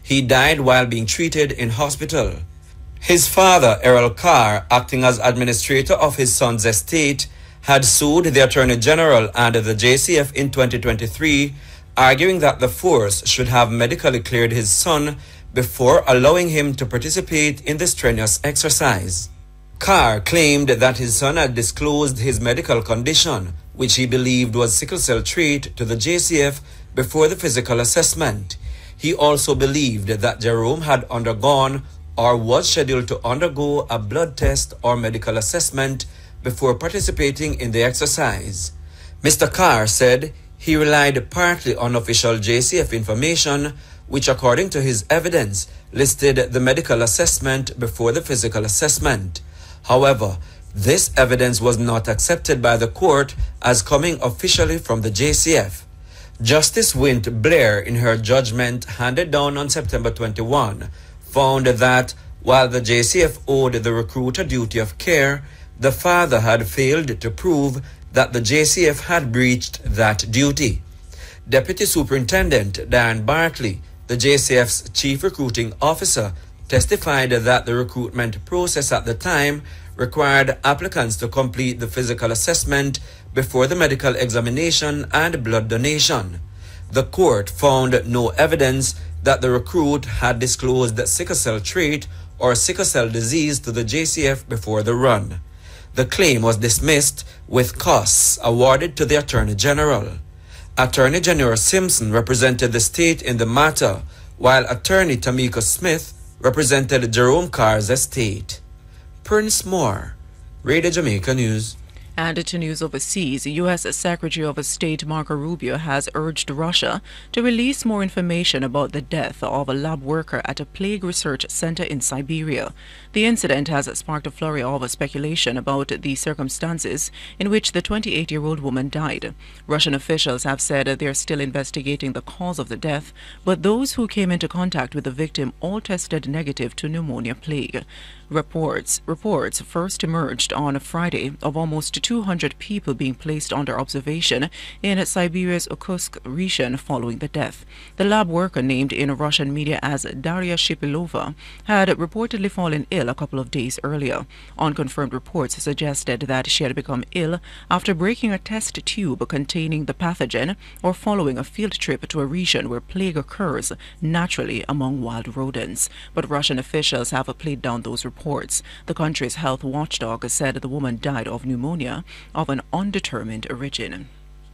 He died while being treated in hospital. His father, Errol Carr, acting as administrator of his son's estate, had sued the Attorney General and the JCF in 2023, arguing that the force should have medically cleared his son before allowing him to participate in the strenuous exercise. Carr claimed that his son had disclosed his medical condition, which he believed was sickle cell trait, to the JCF before the physical assessment. He also believed that Jerome had undergone or was scheduled to undergo a blood test or medical assessment before participating in the exercise. Mr. Carr said he relied partly on official JCF information, which according to his evidence listed the medical assessment before the physical assessment. However, this evidence was not accepted by the court as coming officially from the JCF. Justice Wint Blair, in her judgment handed down on September 21, found that while the JCF owed the recruit a duty of care, the father had failed to prove that the JCF had breached that duty. Deputy Superintendent Diane Bartley, the JCF's chief recruiting officer, testified that the recruitment process at the time required applicants to complete the physical assessment before the medical examination and blood donation. The court found no evidence that the recruit had disclosed sickle cell trait or sickle cell disease to the JCF before the run. The claim was dismissed with costs awarded to the Attorney General. Attorney General Simpson represented the state in the matter, while Attorney Tamika Smith represented Jerome Carr's estate. Prince Moore, Radio Jamaica News. And to news overseas, U.S. Secretary of State Marco Rubio has urged Russia to release more information about the death of a lab worker at a plague research center in Siberia. The incident has sparked a flurry of speculation about the circumstances in which the 28-year-old woman died. Russian officials have said they are still investigating the cause of the death, but those who came into contact with the victim all tested negative to pneumonia plague. Reports first emerged on Friday of almost 200 people being placed under observation in Siberia's Irkutsk region following the death. The lab worker, named in Russian media as Daria Shipilova, had reportedly fallen ill a couple of days earlier. Unconfirmed reports suggested that she had become ill after breaking a test tube containing the pathogen or following a field trip to a region where plague occurs naturally among wild rodents. But Russian officials have played down those reports. The country's health watchdog said the woman died of pneumonia of an undetermined origin.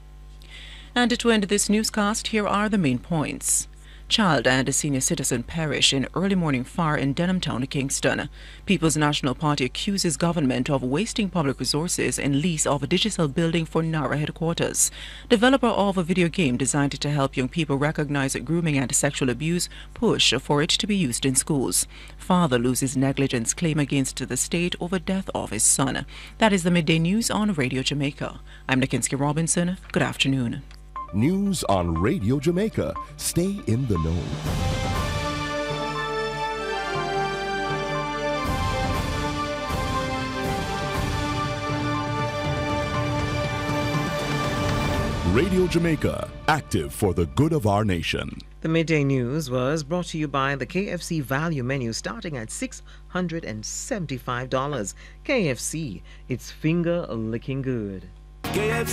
And to end this newscast, here are the main points. Child and senior citizen perish in early morning fire in Denhamtown, Kingston. People's National Party accuses government of wasting public resources in lease of a digital building for NARA headquarters. Developer of a video game designed to help young people recognize grooming and sexual abuse push for it to be used in schools. Father loses negligence claim against the state over death of his son. That is the midday news on Radio Jamaica. I'm Nikinsky Robinson. Good afternoon. News on Radio Jamaica. Stay in the know. Radio Jamaica, active for the good of our nation. The midday news was brought to you by the KFC value menu starting at $675. KFC, it's finger licking good.